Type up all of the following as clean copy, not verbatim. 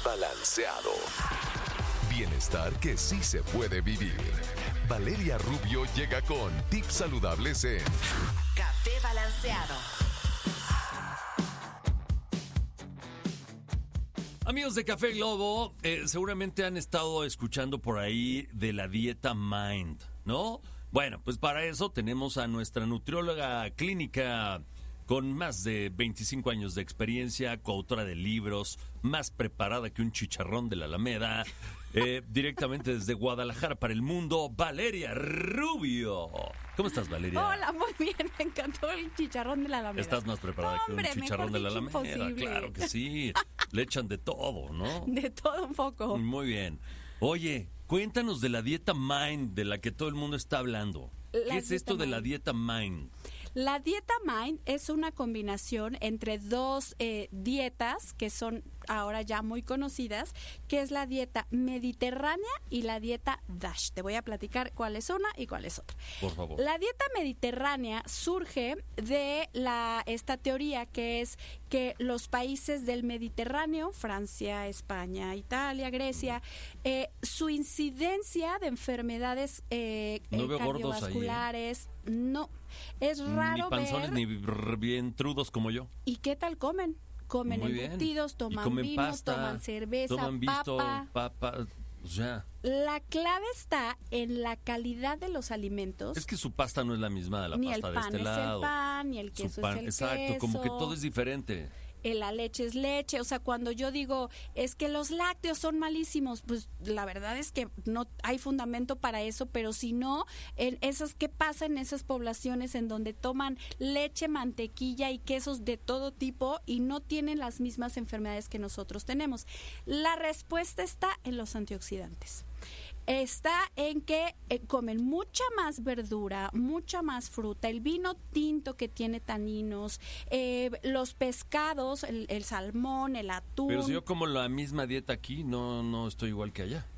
balanceado. Bienestar que sí se puede vivir. Valeria Rubio llega con tips saludables en Café Balanceado. Amigos de Café Globo, seguramente han estado escuchando por ahí de la dieta Mind, ¿no? Bueno, pues para eso tenemos a nuestra nutrióloga clínica con más de 25 años de experiencia, coautora de libros, más preparada que un chicharrón de la Alameda, directamente desde Guadalajara para el mundo, Valeria Rubio. ¿Cómo estás, Valeria? Hola, muy bien, me encantó el chicharrón de la Alameda. Estás más preparada que un chicharrón de la Alameda. Imposible. Claro que sí, le echan de todo, ¿no? De todo un poco. Muy bien. Oye, cuéntanos de la dieta Mind, de la que todo el mundo está hablando. ¿Qué es esto de la dieta Mind? La dieta Mind es una combinación entre dos dietas que son ahora ya muy conocidas, que es la dieta mediterránea y la dieta DASH. Te voy a platicar cuál es una y cuál es otra. Por favor. La dieta mediterránea surge de esta teoría que es que los países del Mediterráneo, Francia, España, Italia, Grecia, su incidencia de enfermedades no veo cardiovasculares, no, es raro ni panzones ver. ni bien trudos como yo. ¿Y qué tal comen? Comen Muy embutidos, bien. toman comen vino, pasta, toman cerveza, toman papa, o sea. La clave está en la calidad de los alimentos. Es que su pasta no es la misma de la ni pasta el de pan este lado. es el pan, ni el queso Su pan, es el exacto, queso. como que todo es diferente. La leche es leche, o sea, cuando yo digo es que los lácteos son malísimos, pues la verdad es que no hay fundamento para eso, pero si no, ¿qué pasa en esas poblaciones en donde toman leche, mantequilla y quesos de todo tipo y no tienen las mismas enfermedades que nosotros tenemos? La respuesta está en los antioxidantes. Está en que comen mucha más verdura, mucha más fruta, el vino tinto que tiene taninos, los pescados, el salmón, el atún. Pero si yo como la misma dieta aquí, no estoy igual que allá.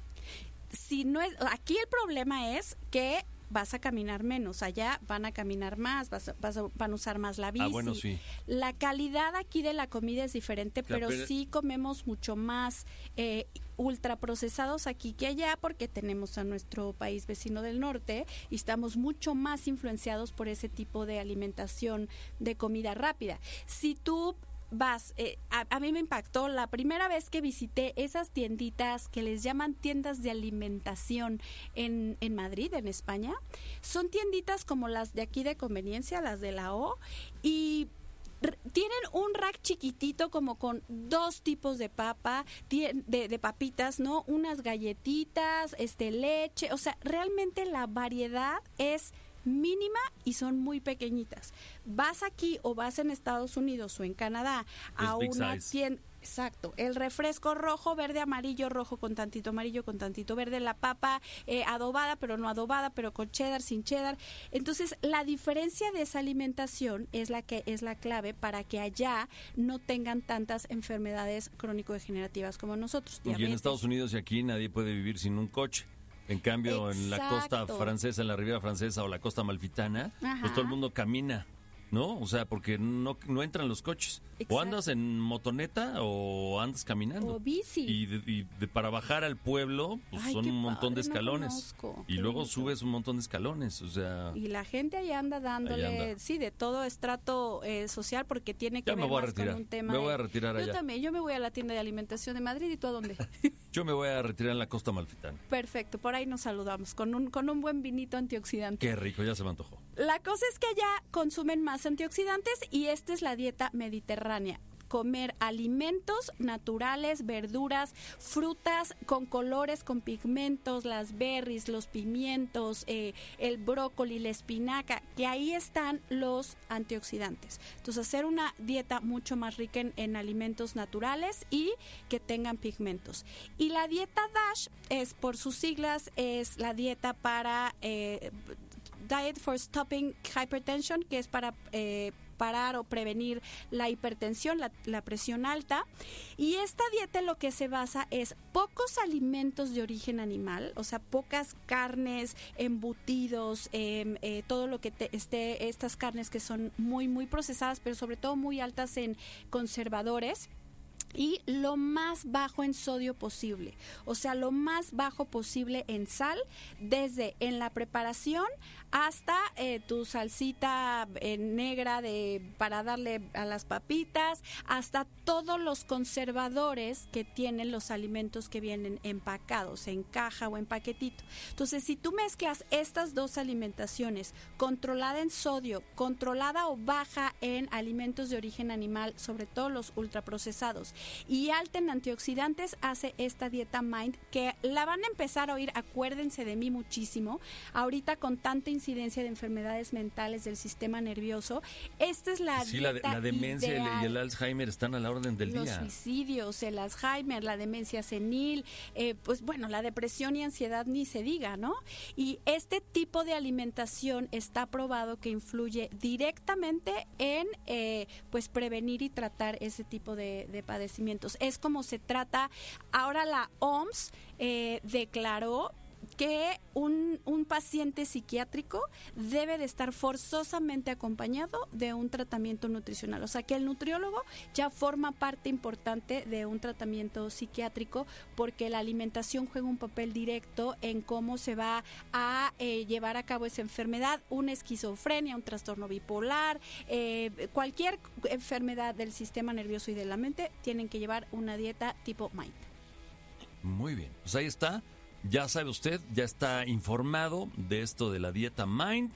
Si no es, aquí el problema es que vas a caminar menos, allá van a caminar más, van a usar más la bici. Bueno, sí. La calidad aquí de la comida es diferente, pero sí comemos mucho más ultraprocesados aquí que allá, porque tenemos a nuestro país vecino del norte y estamos mucho más influenciados por ese tipo de alimentación de comida rápida. Si tú vas, a mí me impactó la primera vez que visité esas tienditas que les llaman tiendas de alimentación en Madrid, en España. Son tienditas como las de aquí de conveniencia, las de la O, y tienen un rack chiquitito como con dos tipos de papa, de papitas, ¿no? Unas galletitas, leche, o sea, realmente la variedad es mínima y son muy pequeñitas. Vas aquí o vas en Estados Unidos o en Canadá a una tienda. Exacto, el refresco rojo, verde, amarillo, rojo con tantito amarillo, con tantito verde, la papa adobada, pero no adobada, pero con cheddar, sin cheddar. Entonces, la diferencia de esa alimentación es la clave para que allá no tengan tantas enfermedades crónico-degenerativas como nosotros. Y en Estados Unidos y aquí nadie puede vivir sin un coche. En cambio, en la costa francesa, en la Riviera Francesa o la costa amalfitana, pues todo el mundo camina, ¿no? O sea, porque no entran los coches. Exacto. O andas en motoneta o andas caminando. O bici. Y para bajar al pueblo, pues son un montón de escalones. Y luego subes un montón de escalones, o sea. Y la gente ahí anda dándole, sí, de todo estrato social, porque tiene que ver más con un tema. Me voy a retirar allá. Yo también, yo me voy a la tienda de alimentación de Madrid. ¿Y tú a dónde? Yo me voy a retirar en la costa amalfitana. Perfecto, por ahí nos saludamos con un buen vinito antioxidante. Qué rico, ya se me antojó. La cosa es que allá consumen más antioxidantes y esta es la dieta mediterránea. Comer alimentos naturales, verduras, frutas con colores, con pigmentos, las berries, los pimientos, el brócoli, la espinaca, que ahí están los antioxidantes. Entonces, hacer una dieta mucho más rica en alimentos naturales y que tengan pigmentos. Y la dieta DASH es, por sus siglas, es la dieta para Diet for Stopping Hypertension, que es para parar o prevenir la hipertensión, la presión alta. Y esta dieta en lo que se basa es pocos alimentos de origen animal, o sea, pocas carnes, embutidos, todo lo que estas carnes que son muy, muy procesadas, pero sobre todo muy altas en conservadores. y lo más bajo en sodio posible, o sea, lo más bajo posible en sal, desde en la preparación hasta tu salsita negra para darle a las papitas, hasta todos los conservadores que tienen los alimentos que vienen empacados, en caja o en paquetito. Entonces, si tú mezclas estas dos alimentaciones, controlada en sodio, controlada o baja en alimentos de origen animal, sobre todo los ultraprocesados, y alta en antioxidantes, hace esta dieta Mind, que la van a empezar a oír, acuérdense de mí muchísimo, ahorita con tanta incidencia de enfermedades mentales del sistema nervioso. Esta es la dieta la demencia ideal. y el Alzheimer están a la orden del Los día. suicidios, el Alzheimer, la demencia senil, pues bueno, la depresión y ansiedad ni se diga, ¿no? Y este tipo de alimentación está probado que influye directamente en pues prevenir y tratar ese tipo de padecimientos. Es como se trata. Ahora la OMS declaró que un paciente psiquiátrico debe de estar forzosamente acompañado de un tratamiento nutricional. O sea, que el nutriólogo ya forma parte importante de un tratamiento psiquiátrico, porque la alimentación juega un papel directo en cómo se va a llevar a cabo esa enfermedad, una esquizofrenia, un trastorno bipolar, cualquier enfermedad del sistema nervioso y de la mente, tienen que llevar una dieta tipo Mind. Muy bien, pues ahí está. Ya sabe usted, ya está informado de esto de la dieta Mind.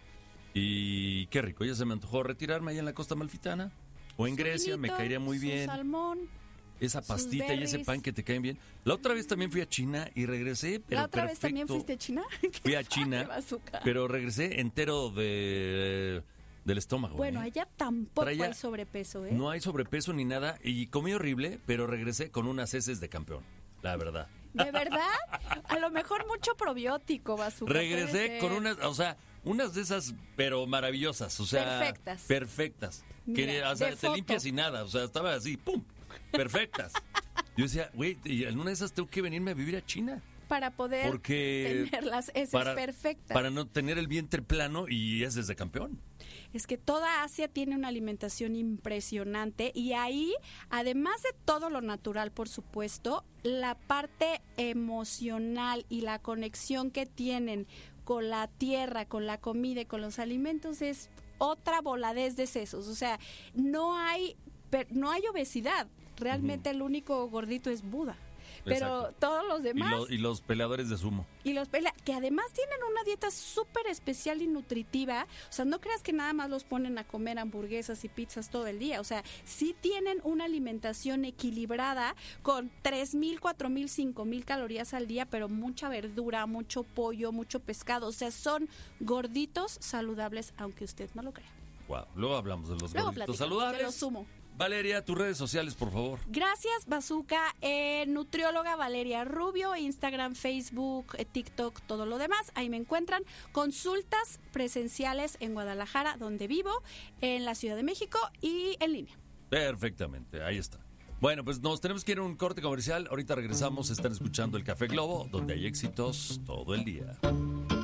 Y qué rico, ya se me antojó retirarme allá en la costa amalfitana o en Grecia, me caería muy bien. Salmón, esa pastita y ese pan que te caen bien. La otra vez también fui a China y regresé, pero ¿La otra perfecto. vez también fuiste a China? Fui a China, pero regresé entero del estómago. Bueno, allá tampoco hay sobrepeso, ¿eh? No hay sobrepeso ni nada y comí horrible, pero regresé con unas heces de campeón, la verdad. ¿De verdad? A lo mejor mucho probiótico, Bazooka. Regresé con unas de esas, pero maravillosas, o sea, perfectas. Mira, que, o sea, te limpias y nada, o sea, estaba así, ¡pum! Perfectas. Yo decía, güey, y en una de esas tengo que venirme a vivir a China. Para poder tener las heces perfectas. Para no tener el vientre plano y heces de campeón. Es que toda Asia tiene una alimentación impresionante y ahí, además de todo lo natural, por supuesto, la parte emocional y la conexión que tienen con la tierra, con la comida y con los alimentos es otra voladez de sesos. O sea, no hay obesidad. Realmente el único gordito es Buda. Pero exacto. Todos los demás... Y los peleadores de sumo. Que además tienen una dieta súper especial y nutritiva. O sea, no creas que nada más los ponen a comer hamburguesas y pizzas todo el día. O sea, sí tienen una alimentación equilibrada con 3,000, 4,000, 5,000 calorías al día, pero mucha verdura, mucho pollo, mucho pescado. O sea, son gorditos saludables, aunque usted no lo crea. Wow. Luego hablamos de los gorditos saludables. De los sumo. Valeria, tus redes sociales, por favor. Gracias, Bazooka. Nutrióloga Valeria Rubio, Instagram, Facebook, TikTok, todo lo demás. Ahí me encuentran. Consultas presenciales en Guadalajara, donde vivo, en la Ciudad de México y en línea. Perfectamente, ahí está. Bueno, pues nos tenemos que ir a un corte comercial. Ahorita regresamos. Están escuchando el Café Globo, donde hay éxitos todo el día.